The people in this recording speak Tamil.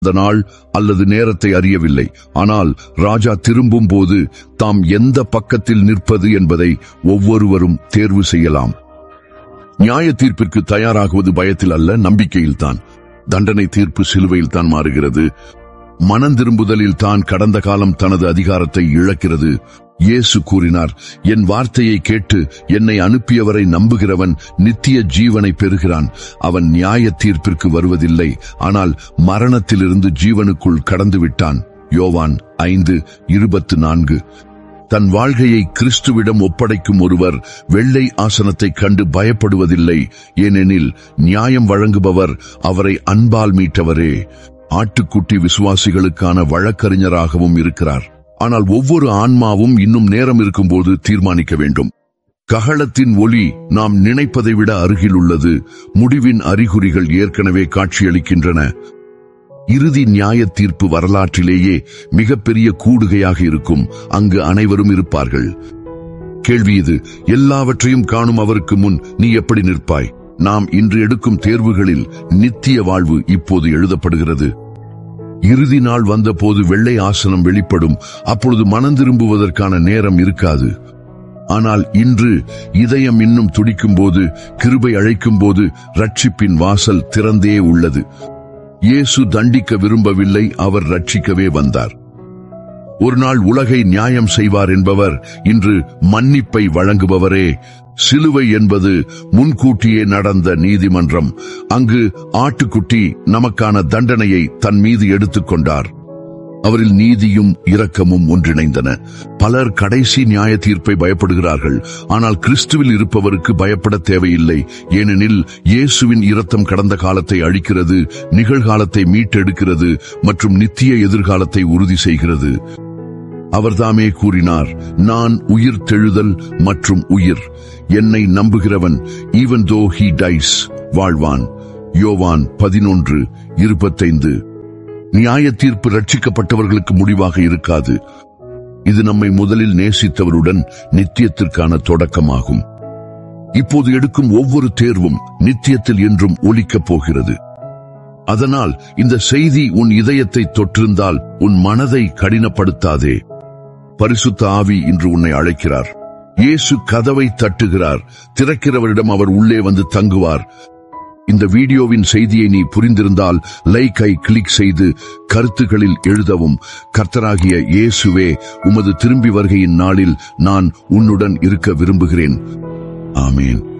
அந்த நாள் அல்லது நேரத்தை அறியவில்லை. ஆனால் ராஜா திரும்பும் போது தாம் எந்த பக்கத்தில் நிற்பது என்பதை ஒவ்வொருவரும் தேர்வு செய்யலாம். நியாய தீர்ப்பிற்கு தயாராகுவது பயத்தில் அல்ல, நம்பிக்கையில்தான். தண்டனை தீர்ப்பு சிலுவையில் தான் மாறுகிறது. மனம் திரும்புதலில் தான் கடந்த காலம் தனது அதிகாரத்தை இழக்கிறது. இயேசு கூறினார், என் வார்த்தையை கேட்டு என்னை அனுப்பியவரை நம்புகிறவன் நித்திய ஜீவனை பெறுகிறான். அவன் நியாய தீர்ப்பிற்கு வருவதில்லை, ஆனால் மரணத்திலிருந்து ஜீவனுக்குள் கடந்து விட்டான். யோவான் 5:24. தன் வாழ்க்கையை கிறிஸ்துவிடம் ஒப்படைக்கும் ஒருவர் வெள்ளை ஆசனத்தைக் கண்டு பயப்படுவதில்லை. ஏனெனில் நியாயம் வழங்குபவர் அவரை அன்பால் மீட்டவரே. ஆட்டுக்குட்டி விசுவாசிகளுக்கான வழக்கறிஞராகவும் இருக்கிறார். ஆனால் ஒவ்வொரு ஆன்மாவும் இன்னும் நேரம் இருக்கும்போது தீர்மானிக்க வேண்டும். கஹளத்தின் ஒலி நாம் நினைப்பதை விட அருகில் உள்ளது. முடிவின் அறிகுறிகள் ஏற்கனவே காட்சியளிக்கின்றன. இறுதி நியாய தீர்ப்பு வரலாற்றிலேயே மிகப்பெரிய கூடுகையாக இருக்கும். அங்கு அனைவரும் இருப்பார்கள். கேள்வி இது: எல்லாவற்றையும் காணும் அவருக்கு முன் நீ எப்படி நிற்பாய்? நாம் இன்று எடுக்கும் தேர்வுகளில் நித்திய வாழ்வு இப்போது எழுதப்படுகிறது. இறுதி நாள் வந்தபோது வெள்ளை ஆசனம் வெளிப்படும். அப்பொழுது மனம் திரும்புவதற்கான நேரம் இருக்காது. ஆனால் இன்று இதயம் இன்னும் துடிக்கும் போது, கிருபை அழைக்கும் போது ரட்சிப்பின் வாசல் திறந்தே உள்ளது. இயேசு தண்டிக்க விரும்பவில்லை, அவர் ரட்சிக்கவே வந்தார். ஒரு நாள் உலகை நியாயம் செய்வார் என்பவர் இன்று மன்னிப்பை வழங்குபவரே. சிலுவை என்பது முன்கூட்டியே நடந்த நீதிமன்றம். அங்கு ஆட்டுக்குட்டி நமக்கான தண்டனையை தன் மீது எடுத்துக்கொண்டார். அவரில் நீதியும் இரக்கமும் ஒன்றிணைந்தன. பலர் கடைசி நியாய தீர்ப்பை பயப்படுகிறார்கள். ஆனால் கிறிஸ்துவில் இருப்பவருக்கு பயப்பட தேவையில்லை. ஏனெனில் இயேசுவின் இரத்தம் கடந்த காலத்தை அழிக்கிறது, நிகழ்காலத்தை மீட்டெடுக்கிறது மற்றும் நித்திய எதிர்காலத்தை உறுதி செய்கிறது. அவர்தாமே கூறினார், நான் உயிர் தெழுதல் மற்றும் உயிர். என்னை நம்புகிறவன் even though he dies வாழ்வான். யோவான் 11:25. நியாய தீர்ப்பு ரட்சிக்கப்பட்டவர்களுக்கு முடிவாக இருக்காது. இது நம்மை முதலில் நேசித்தவருடன் நித்தியத்திற்கான தொடக்கமாகும். இப்போது எடுக்கும் ஒவ்வொரு தேர்வும் நித்தியத்தில் என்றும் ஒலிக்கப் போகிறது. அதனால் இந்த செய்தி உன் இதயத்தை தொற்றிருந்தால் உன் மனதை கடினப்படுத்தாதே. பரிசுத்த ஆவி இன்று உன்னை அழைக்கிறார். இயேசு கதவை தட்டுகிறார். திறக்கிறவரிடம் அவர் உள்ளே வந்து தங்குவார். இந்த வீடியோவின் செய்தியை நீ புரிந்திருந்தால் லைக்கை கிளிக் செய்து கருத்துக்களில் எழுதவும். கர்த்தராகிய இயேசுவே, உமது திரும்பி வருகையின் நாளில் நான் உன்னுடன் இருக்க விரும்புகிறேன். ஆமேன்.